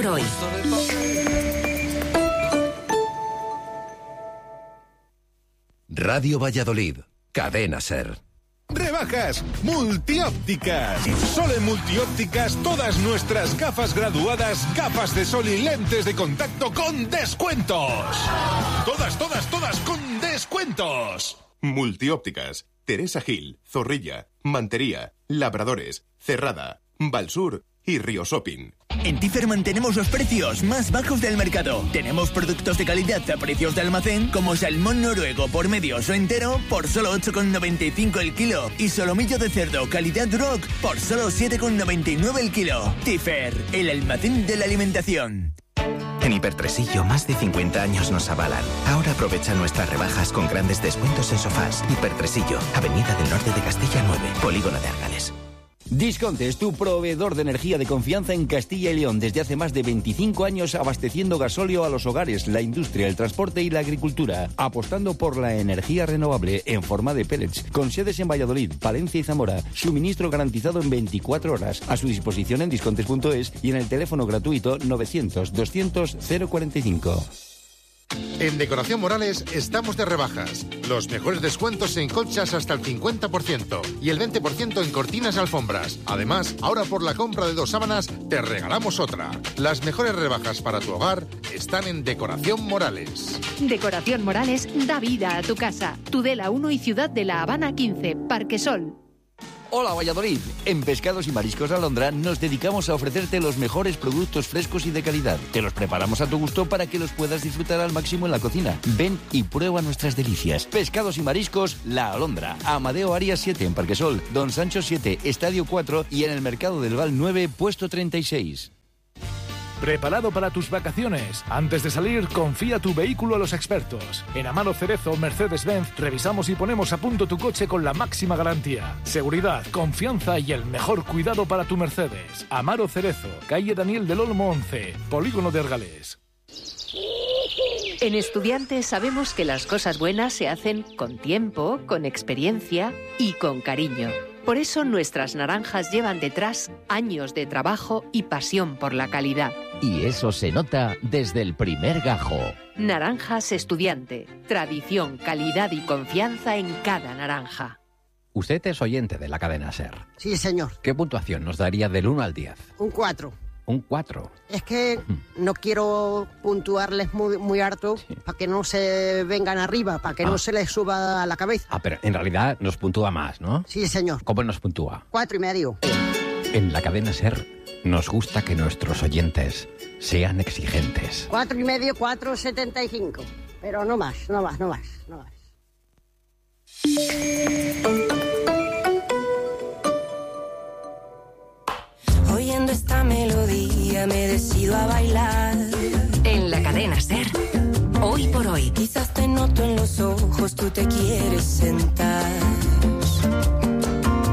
por hoy. Radio Valladolid, Cadena SER. Rebajas Multiópticas. Solo en Multiópticas todas nuestras gafas graduadas, gafas de sol y lentes de contacto con descuentos. Todas con descuentos. Multiópticas. Teresa Gil, Zorrilla, Mantería, Labradores, Cerrada, Valsur y Río Shopping. En Tiferman tenemos los precios más bajos del mercado. Tenemos productos de calidad a precios de almacén como salmón noruego por medios o entero por solo 8,95 el kilo y solomillo de cerdo calidad rock por solo 7,99 el kilo. Tifer, el almacén de la alimentación. En Hipertresillo, más de 50 años nos avalan. Ahora aprovecha nuestras rebajas con grandes descuentos en sofás. Hipertresillo, Avenida del Norte de Castilla 9, Polígono de Argales. Disconte es tu proveedor de energía de confianza en Castilla y León desde hace más de 25 años, abasteciendo gasóleo a los hogares, la industria, el transporte y la agricultura, apostando por la energía renovable en forma de pellets, con sedes en Valladolid, Palencia y Zamora, suministro garantizado en 24 horas, a su disposición en discontes.es y en el teléfono gratuito 900 200 045. En Decoración Morales estamos de rebajas. Los mejores descuentos en colchas hasta el 50% y el 20% en cortinas y alfombras. Además, ahora por la compra de 2 sábanas te regalamos otra. Las mejores rebajas para tu hogar están en Decoración Morales. Decoración Morales da vida a tu casa. Tudela 1 y Ciudad de La Habana 15, Parque Sol. Hola Valladolid, en Pescados y Mariscos Alondra nos dedicamos a ofrecerte los mejores productos frescos y de calidad. Te los preparamos a tu gusto para que los puedas disfrutar al máximo en la cocina. Ven y prueba nuestras delicias. Pescados y Mariscos La Alondra, Amadeo Arias 7 en Parquesol, Don Sancho 7, Estadio 4 y en el Mercado del Val 9, puesto 36. ¿Preparado para tus vacaciones? Antes de salir, confía tu vehículo a los expertos. En Amaro Cerezo Mercedes-Benz revisamos y ponemos a punto tu coche con la máxima garantía. Seguridad, confianza y el mejor cuidado para tu Mercedes. Amaro Cerezo, calle Daniel del Olmo 11, Polígono de Argales. En Estudiantes sabemos que las cosas buenas se hacen con tiempo, con experiencia y con cariño. Por eso nuestras naranjas llevan detrás años de trabajo y pasión por la calidad. Y eso se nota desde el primer gajo. Naranjas Estudiante. Tradición, calidad y confianza en cada naranja. Usted es oyente de la cadena SER. Sí, señor. ¿Qué puntuación nos daría del 1 al 10? Un 4. Un 4. Es que no quiero puntuarles muy harto para que no se vengan arriba, para que no se les suba a la cabeza. Pero en realidad nos puntúa más, ¿no? Sí, señor. ¿Cómo nos puntúa? 4,5. En la cadena SER nos gusta que nuestros oyentes sean exigentes. 4,5, 4,75. Pero no más. Oyendo esta melodía me decido a bailar. En la cadena SER, hoy por hoy. Quizás te noto en los ojos, tú te quieres sentar.